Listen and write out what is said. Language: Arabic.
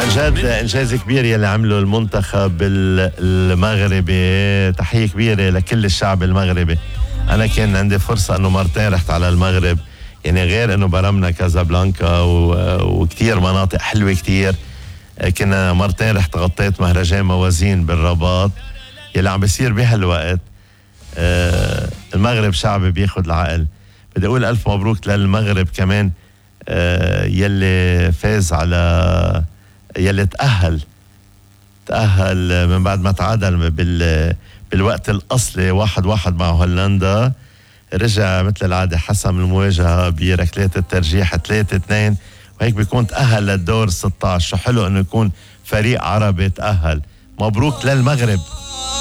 عن جد إنجاز كبير يلي عمله المنتخب المغربي. تحية كبيرة لكل الشعب المغربي. أنا كان عندي فرصة أنه مرتين رحت على المغرب، يعني غير أنه برمنا كازابلانكا وكتير مناطق حلوة كتير. كنا مرتين رحت غطيت مهرجان موازين بالرباط يلي عم بيصير بهالوقت. المغرب شعب بياخد العقل. بدي أقول ألف مبروك للمغرب كمان، يلي فاز على يلي تأهل من بعد ما تعادل بالوقت الأصلي 1-1 مع هولندا. رجع مثل العادة حسم المواجهة بركلات الترجيح 3-2، وهيك بيكون تأهل للدور 16. شو حلو انه يكون فريق عربي تأهل. مبروك للمغرب.